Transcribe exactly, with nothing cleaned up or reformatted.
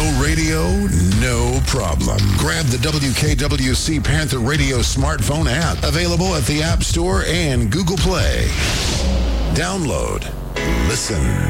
No radio, no problem. Grab the W K W C Panther Radio smartphone app, available at the App Store and Google Play. Download, listen,